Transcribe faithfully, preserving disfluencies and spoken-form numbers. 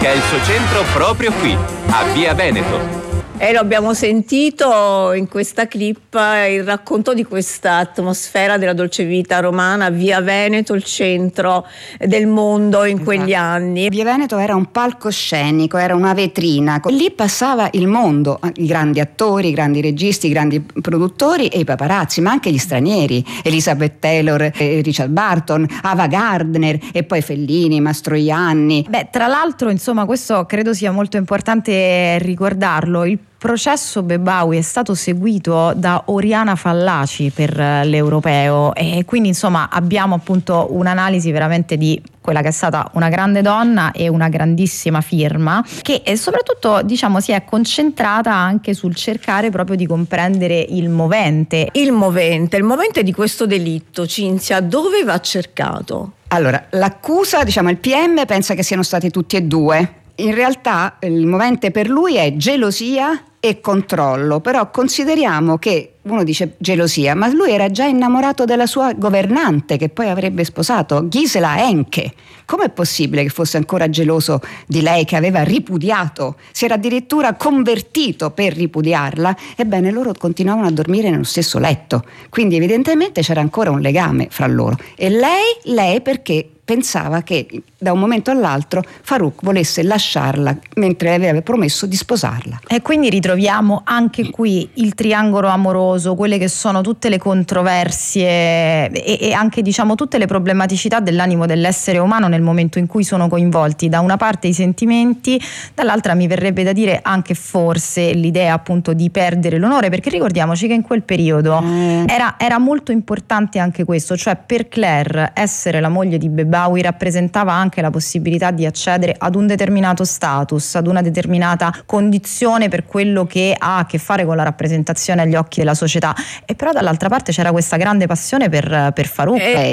che ha il suo centro proprio qui, a Via Veneto. E lo abbiamo sentito in questa clip, il racconto di questa atmosfera della dolce vita romana, Via Veneto, il centro del mondo in quegli anni. Via Veneto era un palcoscenico, era una vetrina. Lì passava il mondo, i grandi attori, i grandi registi, i grandi produttori e i paparazzi, ma anche gli stranieri, Elizabeth Taylor, Richard Burton, Ava Gardner e poi Fellini, Mastroianni. Beh, tra l'altro, insomma, questo credo sia molto importante ricordarlo. Il processo Bebawi è stato seguito da Oriana Fallaci per l'Europeo e quindi insomma abbiamo appunto un'analisi veramente di quella che è stata una grande donna e una grandissima firma, che è soprattutto diciamo si è concentrata anche sul cercare proprio di comprendere il movente. Il movente, il movente di questo delitto, Cinzia, dove va cercato? Allora, l'accusa, diciamo il P M pensa che siano stati tutti e due. In realtà il movente per lui è gelosia e controllo, però consideriamo che uno dice gelosia, ma lui era già innamorato della sua governante che poi avrebbe sposato, Gisela Henke. Com'è possibile che fosse ancora geloso di lei che aveva ripudiato, si era addirittura convertito per ripudiarla? Ebbene, loro continuavano a dormire nello stesso letto, quindi evidentemente c'era ancora un legame fra loro. E lei, lei perché pensava che da un momento all'altro Farouk volesse lasciarla mentre le aveva promesso di sposarla. E quindi ritroviamo anche qui il triangolo amoroso, quelle che sono tutte le controversie e, e anche diciamo tutte le problematicità dell'animo dell'essere umano nel momento in cui sono coinvolti da una parte i sentimenti, dall'altra mi verrebbe da dire anche forse l'idea appunto di perdere l'onore, perché ricordiamoci che in quel periodo eh. era, era molto importante anche questo, cioè per Claire essere la moglie di Bebawi rappresentava anche la possibilità di accedere ad un determinato status, ad una determinata condizione per quello che ha a che fare con la rappresentazione agli occhi della società, e però dall'altra parte c'era questa grande passione per, per Farouk. E